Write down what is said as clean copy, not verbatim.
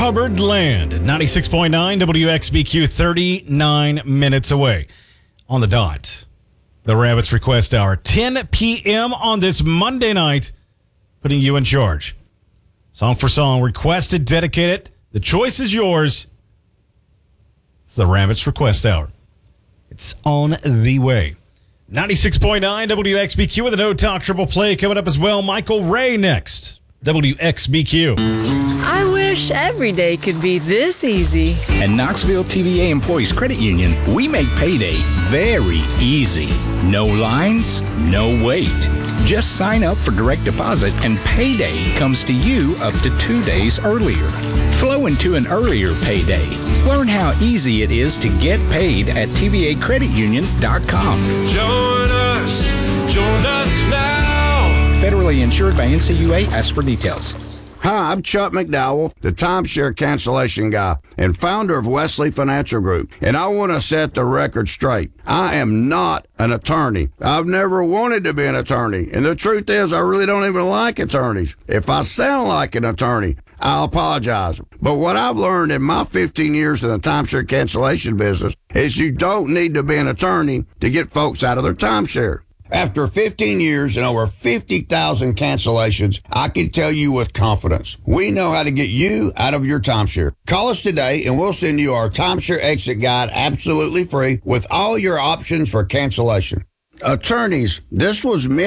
Hubbard Land at 96.9 WXBQ, 39 minutes away on the dot. The Rabbits Request Hour, 10 p.m. on this Monday night, putting you in charge. Song for song, requested, dedicated. The choice is yours. It's the Rabbits Request Hour. It's on the way. 96.9 WXBQ with a No Talk Triple Play coming up as well. Michael Ray next. WXBQ. I wish every day could be this easy. At Knoxville TVA Employees Credit Union, we make payday very easy. No lines, no wait. Just sign up for direct deposit and payday comes to you up to 2 days earlier. Flow into an earlier payday. Learn how easy it is to get paid at tvacreditunion.com. Join us now. Federally insured by NCUA. Ask for details. Hi, I'm Chuck McDowell, the timeshare cancellation guy and founder of Wesley Financial Group, and I want to set the record straight. I am not an attorney. I've never wanted to be an attorney, and the truth is I really don't even like attorneys. If I sound like an attorney, I'll apologize. But what I've learned in my 15 years in the timeshare cancellation business is you don't need to be an attorney to get folks out of their timeshare. After 15 years and over 50,000 cancellations, I can tell you with confidence, we know how to get you out of your timeshare. Call us today and we'll send you our timeshare exit guide absolutely free with all your options for cancellation. Attorneys, this was meant